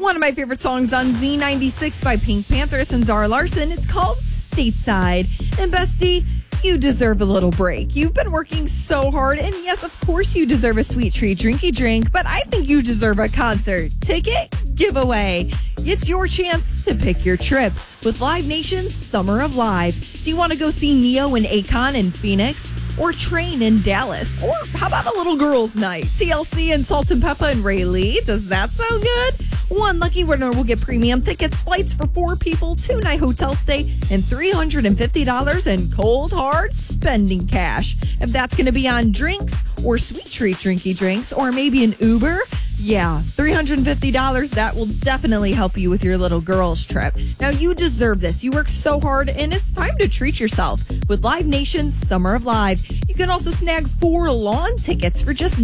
One of my favorite songs on Z96 by Pink Panthers and Zara Larsson. It's called Stateside. And bestie, you deserve a little break. You've been working so hard, and yes, of course you deserve a sweet treat, drinky drink, but I think you deserve a concert ticket giveaway. It's your chance to pick your trip with Live Nation's Summer of Live. Do you want to go see Neo and Akon in Phoenix? Or Train in Dallas? Or how about a little girls' night? TLC and Salt and Peppa and Ray Lee? Does that sound good? One lucky winner will get premium tickets, flights for 4 people, 2-night hotel stay, and $350 in cold hard spending cash. If that's going to be on drinks or sweet treat drinky drinks or maybe an Uber, yeah, $350, that will definitely help you with your little girl's trip. Now, you deserve this. You work so hard, and it's time to treat yourself with Live Nation's Summer of Live. You can also snag 4 lawn tickets for just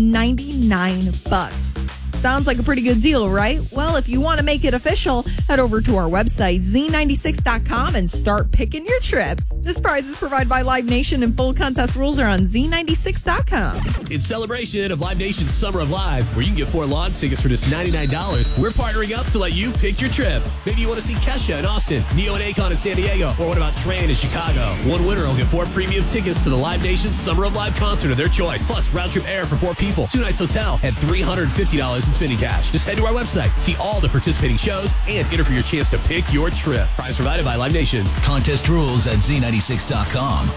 $99. Sounds like a pretty good deal, right? Well, if you want to make it official, head over to our website, z96.com, and start picking your trip. This prize is provided by Live Nation, and full contest rules are on z96.com. In celebration of Live Nation's Summer of Live, where you can get 4 lawn tickets for just $99, we're partnering up to let you pick your trip. Maybe you want to see Kesha in Austin, Neo and Akon in San Diego, or what about Train in Chicago? One winner will get 4 premium tickets to the Live Nation's Summer of Live concert of their choice, plus round-trip air for 4 people, 2 nights hotel, and $350 in spending cash. Just head to our website, see all the participating shows, and enter for your chance to pick your trip. Prize provided by Live Nation. Contest rules at z96.com.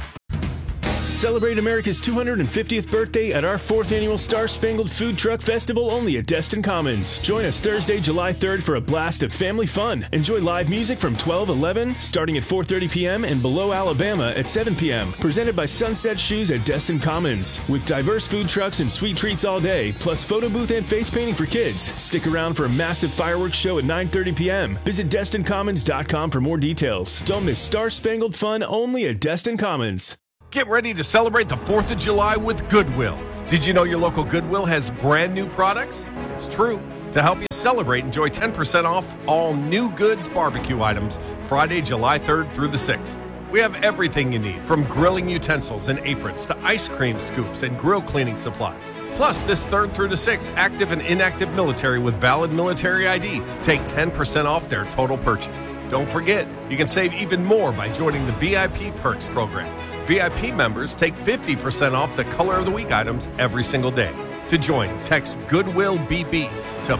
Celebrate America's 250th birthday at our 4th annual Star Spangled Food Truck Festival only at Destin Commons. Join us Thursday, July 3rd for a blast of family fun. Enjoy live music from 12:11, starting at 4:30 p.m. and Below Alabama at 7 p.m. Presented by Sunset Shoes at Destin Commons. With diverse food trucks and sweet treats all day, plus photo booth and face painting for kids. Stick around for a massive fireworks show at 9:30 p.m. Visit DestinCommons.com for more details. Don't miss Star Spangled Fun only at Destin Commons. Get ready to celebrate the 4th of July with Goodwill. Did you know your local Goodwill has brand new products? It's true. To help you celebrate, enjoy 10% off all new goods barbecue items Friday, July 3rd through the 6th. We have everything you need, from grilling utensils and aprons to ice cream scoops and grill cleaning supplies. Plus, this 3rd through the 6th, active and inactive military with valid military ID take 10% off their total purchase. Don't forget, you can save even more by joining the VIP Perks program. VIP members take 50% off the Color of the Week items every single day. To join, text Goodwill BB to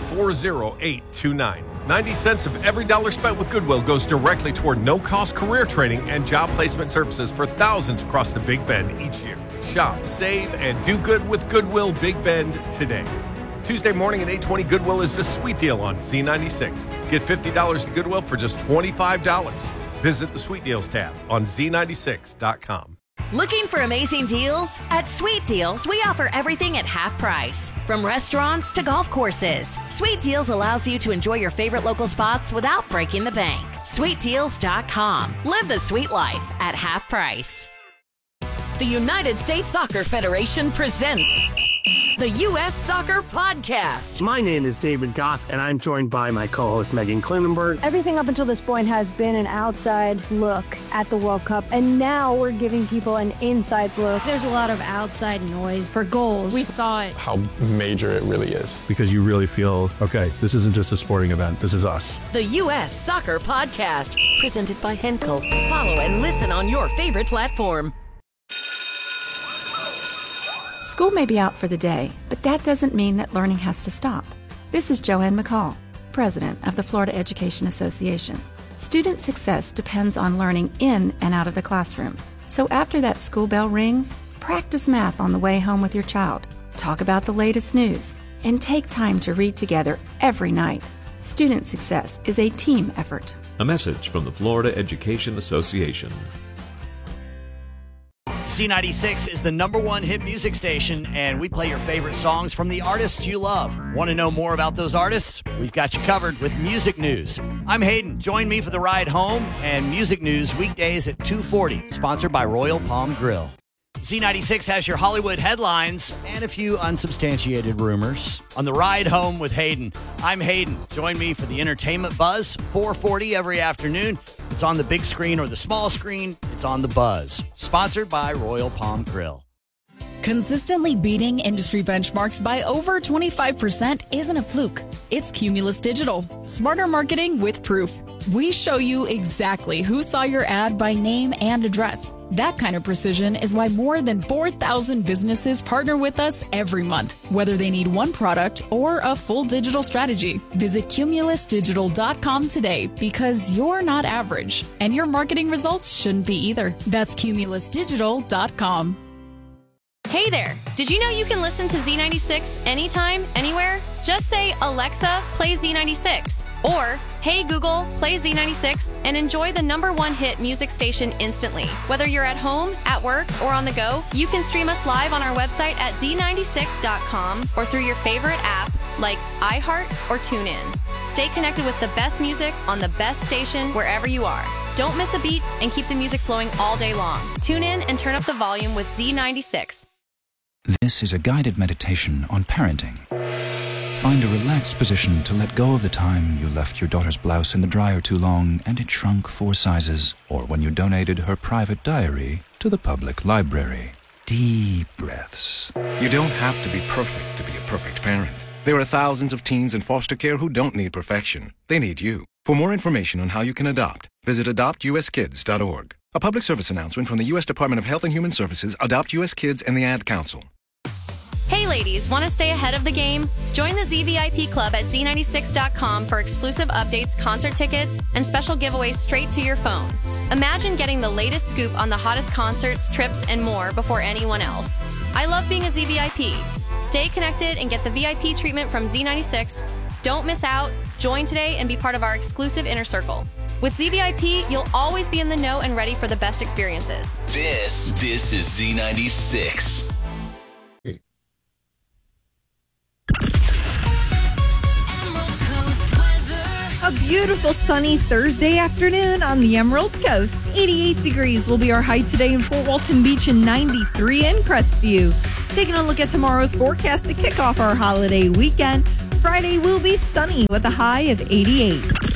40829. 90 cents of every dollar spent with Goodwill goes directly toward no-cost career training and job placement services for thousands across the Big Bend each year. Shop, save, and do good with Goodwill Big Bend today. Tuesday morning at 8:20, Goodwill is the sweet deal on Z96. Get $50 to Goodwill for just $25. Visit the Sweet Deals tab on z96.com. Looking for amazing deals? At Sweet Deals, we offer everything at half price. From restaurants to golf courses, Sweet Deals allows you to enjoy your favorite local spots without breaking the bank. SweetDeals.com. Live the sweet life at half price. The United States Soccer Federation presents the U.S. Soccer Podcast. My name is David Goss, and I'm joined by my co-host Megan Klinenberg. Everything up until this point has been an outside look at the World Cup, and now we're giving people an inside look. There's a lot of outside noise for goals. We thought how major it really is. Because you really feel, okay, this isn't just a sporting event, this is us. The U.S. Soccer Podcast, presented by Henkel. Follow and listen on your favorite platform. School may be out for the day, but that doesn't mean that learning has to stop. This is Joanne McCall, president of the Florida Education Association. Student success depends on learning in and out of the classroom. So after that school bell rings, practice math on the way home with your child, talk about the latest news, and take time to read together every night. Student success is a team effort. A message from the Florida Education Association. Z96 is the #1 hit music station, and we play your favorite songs from the artists you love. Want to know more about those artists? We've got you covered with music news. I'm Hayden. Join me for the ride home and music news weekdays at 2:40, sponsored by Royal Palm Grill. Z96 has your Hollywood headlines and a few unsubstantiated rumors. On the ride home with Hayden, I'm Hayden. Join me for the entertainment buzz, 4:40 every afternoon. It's on the big screen or the small screen. It's on the buzz. Sponsored by Royal Palm Grill. Consistently beating industry benchmarks by over 25% isn't a fluke. It's Cumulus Digital. Smarter marketing with proof. We show you exactly who saw your ad by name and address. That kind of precision is why more than 4,000 businesses partner with us every month, whether they need one product or a full digital strategy. Visit cumulusdigital.com today because you're not average, and your marketing results shouldn't be either. That's cumulusdigital.com. Hey there! Did you know you can listen to Z96 anytime, anywhere? Just say, Alexa, play Z96. Or, hey Google, play Z96 and enjoy the #1 hit music station instantly. Whether you're at home, at work, or on the go, you can stream us live on our website at z96.com or through your favorite app like iHeart or TuneIn. Stay connected with the best music on the best station wherever you are. Don't miss a beat and keep the music flowing all day long. Tune in and turn up the volume with Z96. This is a guided meditation on parenting. Find a relaxed position to let go of the time you left your daughter's blouse in the dryer too long and it shrunk 4 sizes, or when you donated her private diary to the public library. Deep breaths. You don't have to be perfect to be a perfect parent. There are thousands of teens in foster care who don't need perfection. They need you. For more information on how you can adopt, visit adoptuskids.org. A public service announcement from the U.S. Department of Health and Human Services, Adopt U.S. Kids, and the Ad Council. Hey ladies, want to stay ahead of the game? Join the ZVIP Club at z96.com for exclusive updates, concert tickets, and special giveaways straight to your phone. Imagine getting the latest scoop on the hottest concerts, trips, and more before anyone else. I love being a ZVIP. Stay connected and get the VIP treatment from Z96. Don't miss out. Join today and be part of our exclusive inner circle. With ZVIP, you'll always be in the know and ready for the best experiences. This is Z96. A beautiful sunny Thursday afternoon on the Emerald Coast. 88 degrees will be our high today in Fort Walton Beach and 93 in Crestview. Taking a look at tomorrow's forecast to kick off our holiday weekend. Friday will be sunny with a high of 88.